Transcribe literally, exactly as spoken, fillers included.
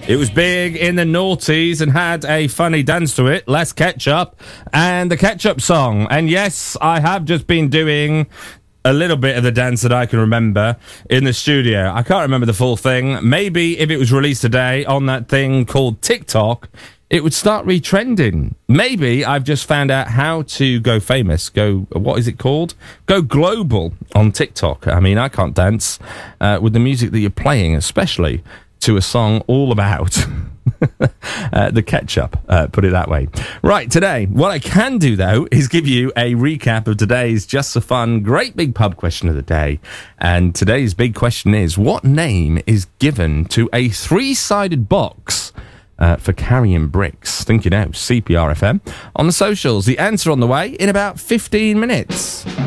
It was big in the noughties and had a funny dance to it. Less Ketchup and the Ketchup song. And yes, I have just been doing a little bit of the dance that I can remember in the studio. I can't remember the full thing. Maybe if it was released today on that thing called TikTok, it would start retrending. Maybe I've just found out how to go famous. Go, what is it called? Go global on TikTok. I mean, I can't dance uh, with the music that you're playing, especially to a song all about uh, the ketchup, uh, put it that way. Right, today, what I can do, though, is give you a recap of today's Just for Fun Great Big Pub question of the day. And today's big question is, what name is given to a three-sided box Uh, for carrying bricks? Think you know, C P R F M. On the socials, the answer on the way in about fifteen minutes.